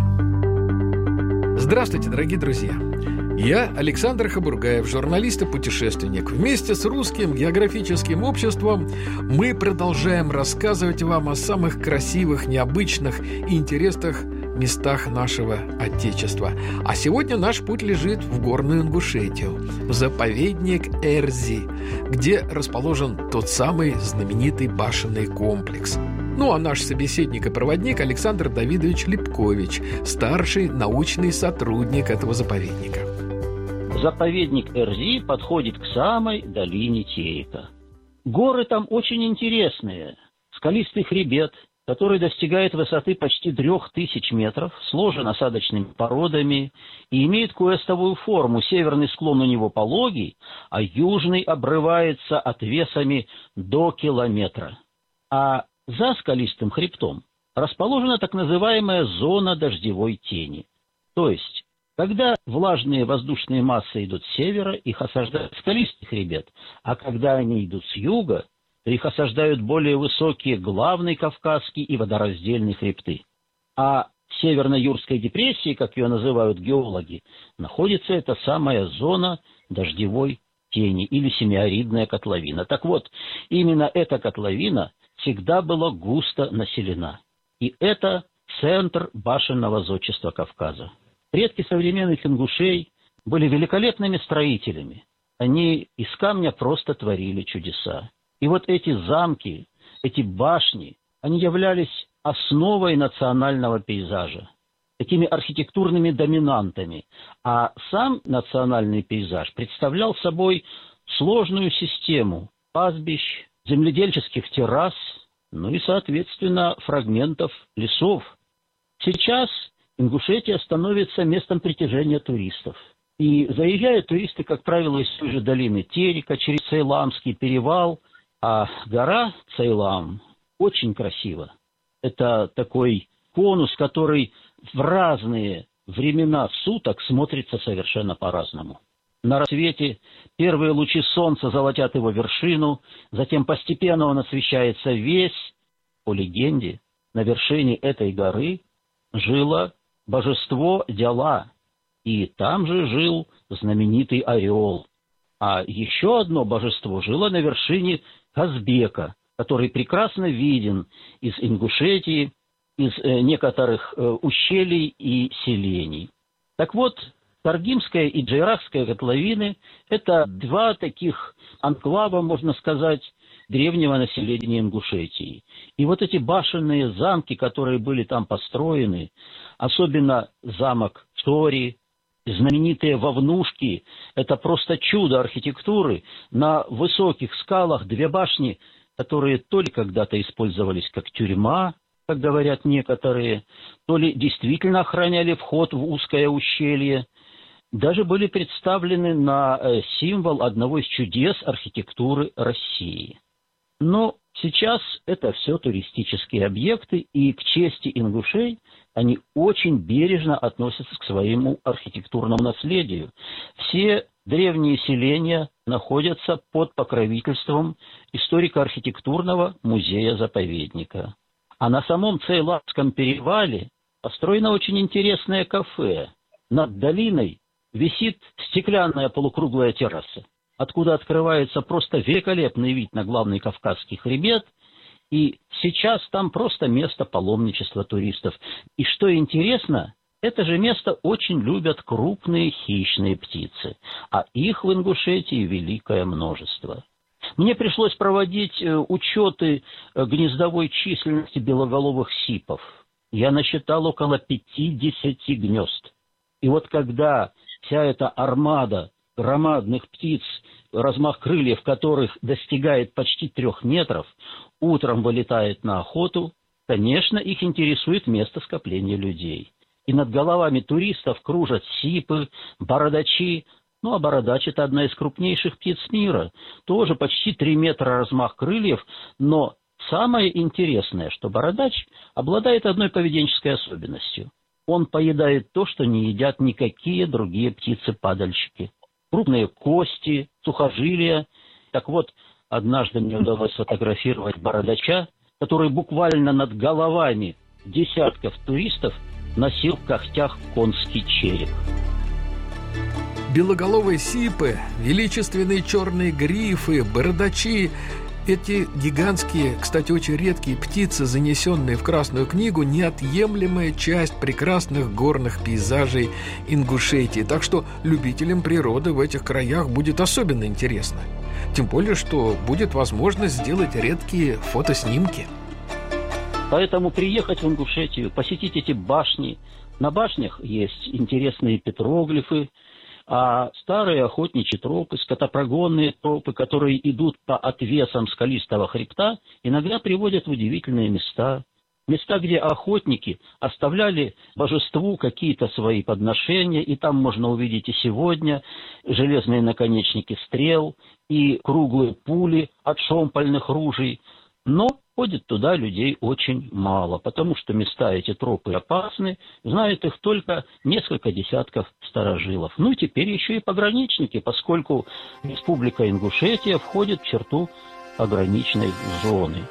Speaker 11: Здравствуйте, дорогие друзья! Я Александр Хабургаев, журналист и путешественник. Вместе с Русским географическим обществом мы продолжаем рассказывать вам о самых красивых, необычных и интересных местах нашего Отечества. А сегодня наш путь лежит в горную Ингушетию, в заповедник Эрзи, где расположен тот самый знаменитый башенный комплекс. Ну а наш собеседник и проводник Александр Давидович Липкович, старший научный сотрудник этого заповедника.
Speaker 12: Заповедник Эрзи подходит к самой долине Терека. Горы там очень интересные. Скалистый хребет, который достигает высоты почти 3000 метров, сложен осадочными породами и имеет квестовую форму. Северный склон у него пологий, а южный обрывается отвесами до километра. А за скалистым хребтом расположена так называемая зона дождевой тени. То есть, когда влажные воздушные массы идут с севера, их осаждает скалистый хребет, а когда они идут с юга, то их осаждают более высокие главный Кавказский и водораздельный хребты. А в Северно-Юрской депрессии, как ее называют геологи, находится эта самая зона дождевой тени или семиаридная котловина. Так вот, именно эта котловина всегда была густо населена. И это центр башенного зодчества Кавказа. Предки современных ингушей были великолепными строителями. Они из камня просто творили чудеса. И вот эти замки, эти башни, они являлись основой национального пейзажа, такими архитектурными доминантами. А сам национальный пейзаж представлял собой сложную систему пастбищ, земледельческих террас, ну и, соответственно, фрагментов лесов. Сейчас Ингушетия становится местом притяжения туристов. И заезжают туристы, как правило, из той же долины Терека, через Цейламский перевал, а гора Цейлам очень красива. Это такой конус, который в разные времена суток смотрится совершенно по-разному. На рассвете первые лучи солнца золотят его вершину, затем постепенно он освещается весь. По легенде, на вершине этой горы жило божество Дяла, и там же жил знаменитый орел. А еще одно божество жило на вершине Казбека, который прекрасно виден из Ингушетии, из некоторых ущелий и селений. Так вот, Таргимская и Джейрахская котловины – это два таких анклава, можно сказать, древнего населения Ингушетии. И вот эти башенные замки, которые были там построены, особенно замок Тори, знаменитые Вовнушки, это просто чудо архитектуры. На высоких скалах две башни, которые то ли когда-то использовались как тюрьма, как говорят некоторые, то ли действительно охраняли вход в узкое ущелье, даже были представлены на символ одного из чудес архитектуры России. Но сейчас это все туристические объекты, и к чести ингушей они очень бережно относятся к своему архитектурному наследию. Все древние селения находятся под покровительством историко-архитектурного музея-заповедника. А на самом Цейлатском перевале построено очень интересное кафе. Над долиной висит стеклянная полукруглая терраса, откуда открывается просто великолепный вид на главный Кавказский хребет, и сейчас там просто место паломничества туристов. И что интересно, это же место очень любят крупные хищные птицы, а их в Ингушетии великое множество. Мне пришлось проводить учеты гнездовой численности белоголовых сипов. Я насчитал около 50 гнезд. И вот когда вся эта армада громадных птиц, размах крыльев которых достигает почти 3 метров, утром вылетает на охоту, конечно, их интересует место скопления людей. И над головами туристов кружат сипы, бородачи. Ну, а бородач – это одна из крупнейших птиц мира. Тоже почти 3 метра размах крыльев, но самое интересное, что бородач обладает одной поведенческой особенностью. Он поедает то, что не едят никакие другие птицы-падальщики. Крупные кости, сухожилия. Так вот, однажды мне удалось сфотографировать бородача, который буквально над головами десятков туристов носил в когтях конский череп.
Speaker 11: Белоголовые сипы, величественные черные грифы, бородачи – эти гигантские, кстати, очень редкие птицы, занесенные в Красную книгу, неотъемлемая часть прекрасных горных пейзажей Ингушетии. Так что любителям природы в этих краях будет особенно интересно. Тем более, что будет возможность сделать редкие фотоснимки.
Speaker 12: Поэтому приехать в Ингушетию, посетить эти башни. На башнях есть интересные петроглифы, а старые охотничьи тропы, скотопрогонные тропы, которые идут по отвесам скалистого хребта, иногда приводят в удивительные места. Места, где охотники оставляли божеству какие-то свои подношения, и там можно увидеть и сегодня железные наконечники стрел и круглые пули от шомпольных ружей. Но ходит туда людей очень мало, потому что места эти тропы опасны, знают их только несколько десятков старожилов. Ну и теперь еще и пограничники, поскольку Республика Ингушетия входит в черту пограничной зоны.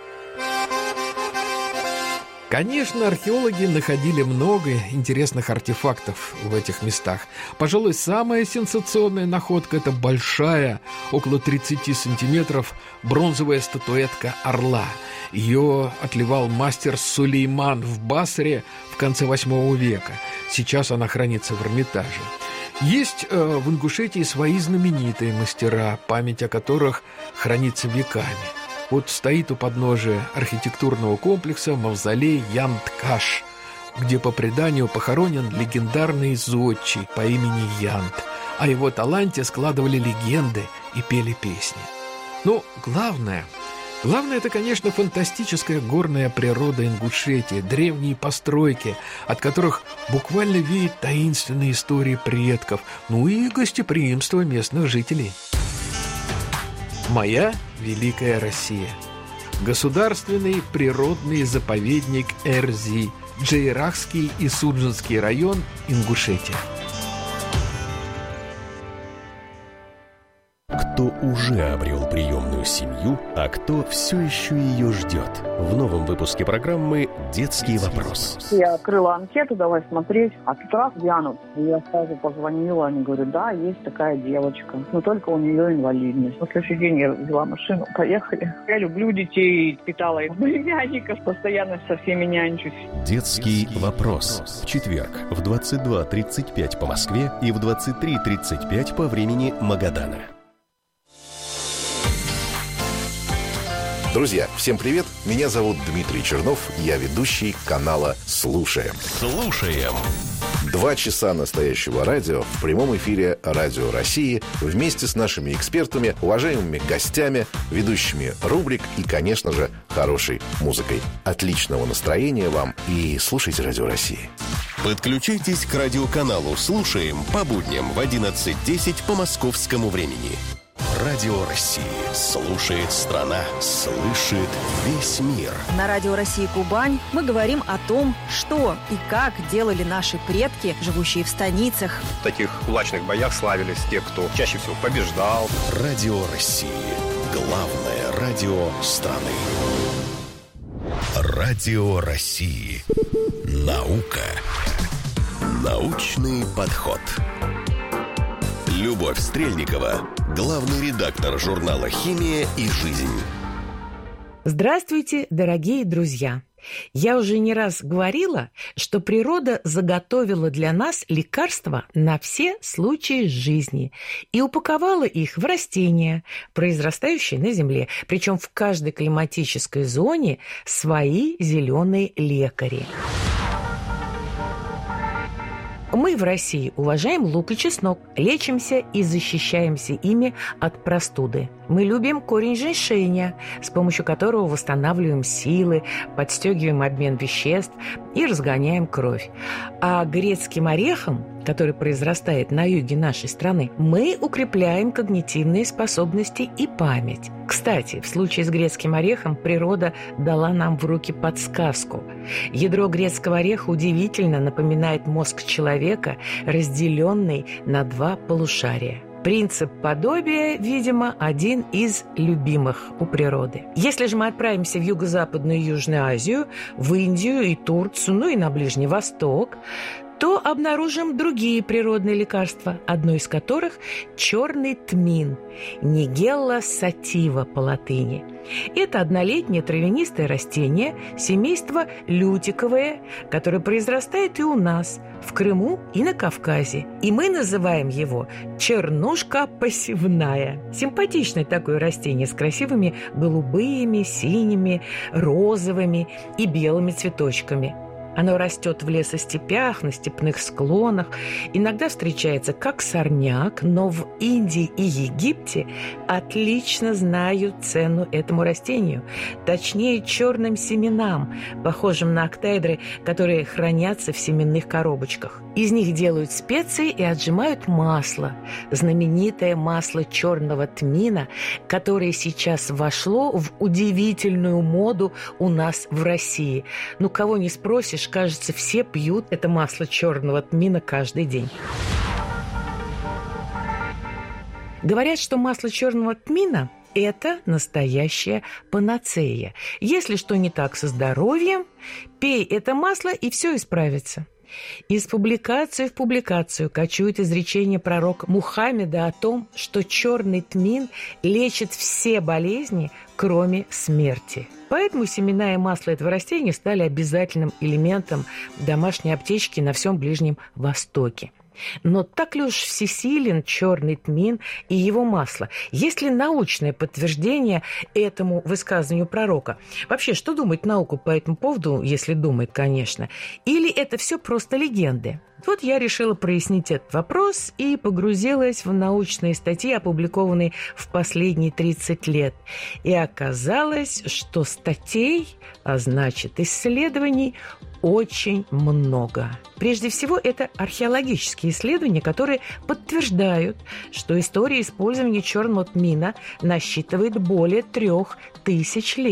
Speaker 11: Конечно, археологи находили много интересных артефактов в этих местах. Пожалуй, самая сенсационная находка – это большая, около 30 сантиметров, бронзовая статуэтка орла. Ее отливал мастер Сулейман в Басре в конце VIII века. Сейчас она хранится в Эрмитаже. Есть в Ингушетии свои знаменитые мастера, память о которых хранится веками. Вот стоит у подножия архитектурного комплекса мавзолей Янт-Каш, где по преданию похоронен легендарный зодчий по имени Янт. О его таланте складывали легенды и пели песни. Но главное это, конечно, фантастическая горная природа Ингушетии, древние постройки, от которых буквально веет таинственные истории предков, ну и гостеприимство местных жителей. Моя великая Россия. Государственный природный заповедник Эрзи, Джейрахский и Суджинский район, Ингушетия.
Speaker 13: кто уже обрел приемную семью, а кто все еще ее ждет. В новом выпуске программы «Детский вопрос».
Speaker 14: Я открыла анкету, давай смотреть, а тут раз глянут. Я сразу позвонила, они говорят, да, есть такая девочка, но только у нее инвалидность. На следующий день я взяла машину, поехали. Я люблю детей, питала их племянников, постоянно со всеми нянчусь.
Speaker 13: «Детский вопрос». В четверг в 22:35 по Москве и в 23:35 по времени Магадана.
Speaker 15: Друзья, всем привет! Меня зовут Дмитрий Чернов, я ведущий канала «Слушаем».
Speaker 13: Слушаем.
Speaker 15: 2 часа настоящего радио в прямом эфире Радио России вместе с нашими экспертами, уважаемыми гостями, ведущими рубрик и, конечно же, хорошей музыкой. Отличного настроения вам и слушайте Радио России.
Speaker 13: Подключайтесь к радиоканалу «Слушаем» по будням в 11:10 по московскому времени. Радио России. Слушает страна, слышит весь мир.
Speaker 16: На Радио России Кубань мы говорим о том, что и как делали наши предки, живущие в станицах.
Speaker 17: В таких кулачных боях славились те, кто чаще всего побеждал.
Speaker 13: Радио России. Главное радио страны. Радио России. Наука. Научный подход. Любовь Стрельникова, главный редактор журнала «Химия и жизнь».
Speaker 18: Здравствуйте, дорогие друзья! Я уже не раз говорила, что природа заготовила для нас лекарства на все случаи жизни и упаковала их в растения, произрастающие на земле. Причем в каждой климатической зоне свои зеленые лекари. Мы в России уважаем лук и чеснок, лечимся и защищаемся ими от простуды. Мы любим корень женьшеня, с помощью которого восстанавливаем силы, подстегиваем обмен веществ и разгоняем кровь. А грецким орехом, который произрастает на юге нашей страны, мы укрепляем когнитивные способности и память. Кстати, в случае с грецким орехом природа дала нам в руки подсказку. Ядро грецкого ореха удивительно напоминает мозг человека, разделенный на 2 полушария. Принцип подобия, видимо, один из любимых у природы. Если же мы отправимся в Юго-Западную и Южную Азию, в Индию и Турцию, ну и на Ближний Восток, то обнаружим другие природные лекарства, одно из которых – черный тмин, нигелла сатива по латыни. Это однолетнее травянистое растение семейства лютиковое, которое произрастает и у нас, в Крыму и на Кавказе. И мы называем его чернушка посевная. Симпатичное такое растение с красивыми голубыми, синими, розовыми и белыми цветочками. Оно растет в лесостепях, на степных склонах, иногда встречается как сорняк, но в Индии и Египте отлично знают цену этому растению, точнее черным семенам, похожим на октаэдры, которые хранятся в семенных коробочках. Из них делают специи и отжимают масло, знаменитое масло черного тмина, которое сейчас вошло в удивительную моду у нас в России. Ну, кого не спросишь, кажется, все пьют это масло черного тмина каждый день. Говорят, что масло черного тмина – это настоящая панацея. Если что не так со здоровьем, пей это масло, и все исправится. Из публикации в публикацию кочует изречение пророка Мухаммеда о том, что черный тмин лечит все болезни, кроме смерти. Поэтому семена и масло этого растения стали обязательным элементом домашней аптечки на всем Ближнем Востоке. Но так ли уж всесилен черный тмин и его масло? Есть ли научное подтверждение этому высказыванию пророка? Вообще, что думает наука по этому поводу, если думает, конечно? Или это все просто легенды? Вот я решила прояснить этот вопрос и погрузилась в научные статьи, опубликованные в последние 30 лет. И оказалось, что статей, а значит исследований, очень много. Прежде всего, это археологические исследования, которые подтверждают, что история использования черного тмина насчитывает более 3000 лет.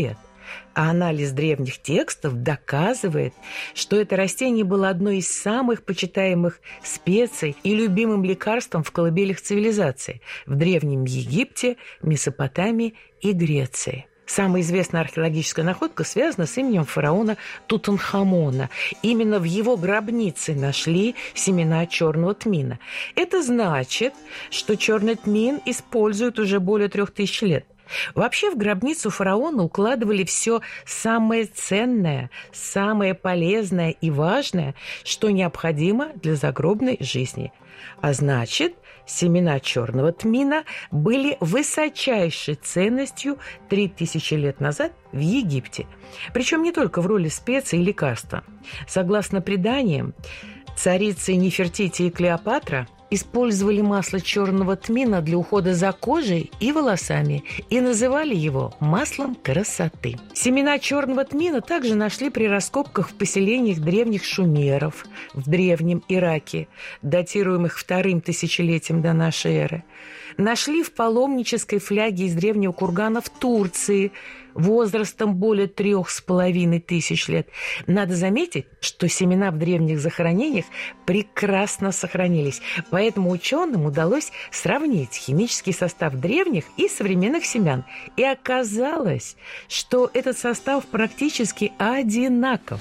Speaker 18: А анализ древних текстов доказывает, что это растение было одной из самых почитаемых специй и любимым лекарством в колыбелях цивилизации в Древнем Египте, Месопотамии и Греции. Самая известная археологическая находка связана с именем фараона Тутанхамона. Именно в его гробнице нашли семена черного тмина. Это значит, что черный тмин используют уже более 3000 лет. Вообще в гробницу фараона укладывали все самое ценное, самое полезное и важное, что необходимо для загробной жизни. А значит, семена черного тмина были высочайшей ценностью 3000 лет назад в Египте. Причем не только в роли специи и лекарства. Согласно преданиям, царицы Нефертити и Клеопатра использовали масло черного тмина для ухода за кожей и волосами и называли его маслом красоты. Семена черного тмина также нашли при раскопках в поселениях древних шумеров в Древнем Ираке, датируемых 2-м тысячелетием до нашей эры. Нашли в паломнической фляге из древнего кургана в Турции возрастом более 3500 лет. Надо заметить, что семена в древних захоронениях прекрасно сохранились, поэтому ученым удалось сравнить химический состав древних и современных семян. И оказалось, что этот состав практически одинаков.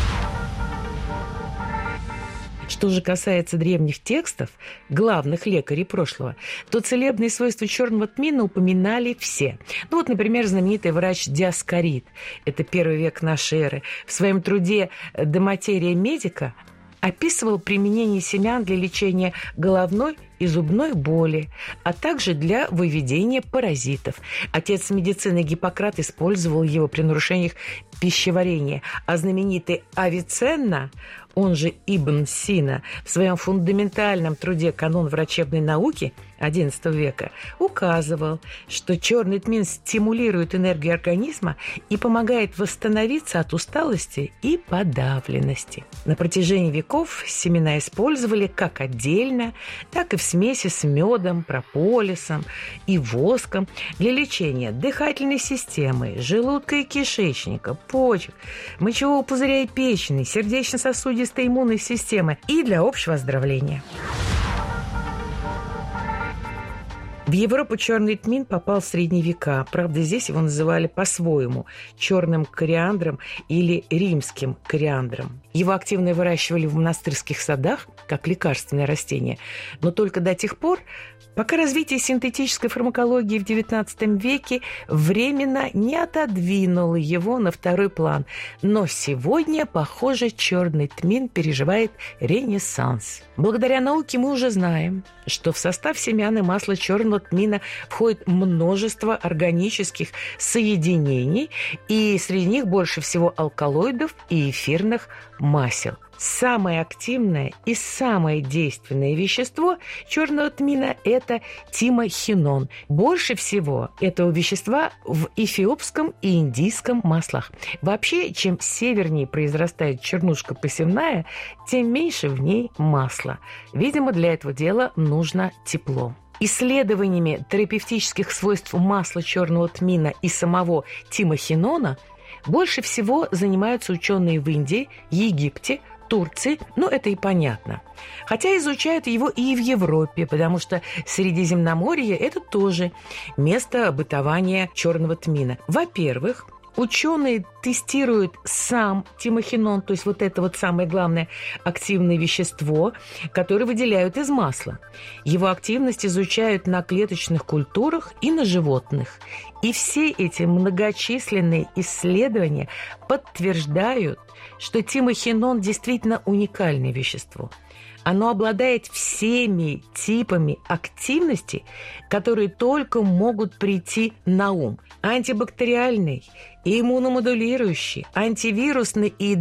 Speaker 18: Что же касается древних текстов, главных лекарей прошлого, то целебные свойства черного тмина упоминали все. Ну вот, например, знаменитый врач Диоскорид, это 1 век нашей эры, в своем труде «De materia medica» описывал применение семян для лечения головной и зубной боли, а также для выведения паразитов. Отец медицины Гиппократ использовал его при нарушениях пищеварения, а знаменитый Авиценна, он же Ибн Сина, в своем фундаментальном труде «Канон врачебной науки» XI века указывал, что черный тмин стимулирует энергию организма и помогает восстановиться от усталости и подавленности. На протяжении веков семена использовали как отдельно, так и в смеси с медом, прополисом и воском для лечения дыхательной системы, желудка и кишечника, почек, мочевого пузыря и печени, сердечно-сосудистой иммунной системы и для общего оздоровления. В Европу черный тмин попал в средние века. Правда, здесь его называли по-своему – черным кориандром или римским кориандром. Его активно выращивали в монастырских садах, как лекарственное растение, но только до тех пор, пока развитие синтетической фармакологии в XIX веке временно не отодвинуло его на второй план. Но сегодня, похоже, черный тмин переживает ренессанс. Благодаря науке мы уже знаем, что в состав семян и масла черного тмина входит множество органических соединений, и среди них больше всего алкалоидов и эфирных масел. Самое активное и самое действенное вещество черного тмина – это тимохинон. Больше всего этого вещества в эфиопском и индийском маслах. Вообще, чем севернее произрастает чернушка посевная, тем меньше в ней масла. Видимо, для этого дела нужно тепло. Исследованиями терапевтических свойств масла черного тмина и самого тимохинона больше всего занимаются ученые в Индии, Египте, Турции, но это и понятно. Хотя изучают его и в Европе, потому что Средиземноморье – это тоже место бытования черного тмина. Во-первых, ученые тестируют сам тимохинон, то есть вот это вот самое главное активное вещество, которое выделяют из масла. Его активность изучают на клеточных культурах и на животных. И все эти многочисленные исследования подтверждают, что тимохинон действительно уникальное вещество. Оно обладает всеми типами активности, которые только могут прийти на ум. Антибактериальный, иммуномодулирующий, антивирусный и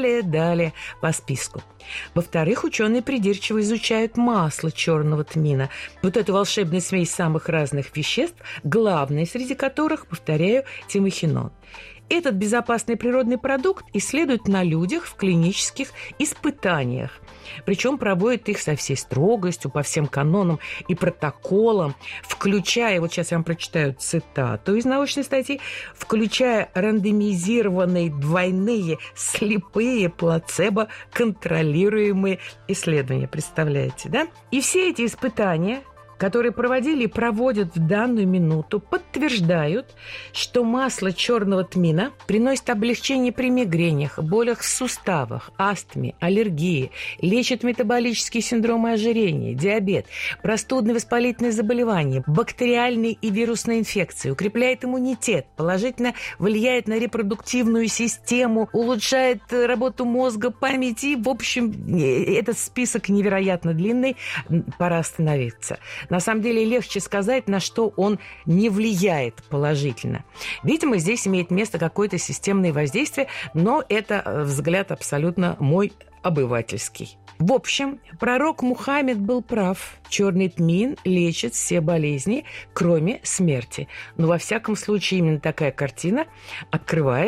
Speaker 18: далее по списку. Во-вторых, ученые придирчиво изучают масло черного тмина. Вот эту волшебную смесь самых разных веществ, главное среди которых, повторяю, тимохинон. этот безопасный природный продукт исследуют на людях в клинических испытаниях. Причем проводят их со всей строгостью, по всем канонам и протоколам, включая, вот сейчас я вам прочитаю цитату из научной статьи, включая рандомизированные двойные слепые плацебо-контролируемые исследования. Представляете, да? И все эти испытания, которые проводили и проводят в данную минуту, подтверждают, что масло черного тмина приносит облегчение при мигренях, болях в суставах, астме, аллергии, лечит метаболические синдромы ожирения, диабет, простудные воспалительные заболевания, бактериальные и вирусные инфекции, укрепляет иммунитет, положительно влияет на репродуктивную систему, улучшает работу мозга, памяти. В общем, этот список невероятно длинный, пора остановиться. На самом деле легче сказать, на что он не влияет положительно. Видимо, здесь имеет место какое-то системное воздействие, но это взгляд абсолютно мой обывательский. В общем, пророк Мухаммед был прав. Черный тмин лечит все болезни, кроме смерти. Но во всяком случае именно такая картина открывает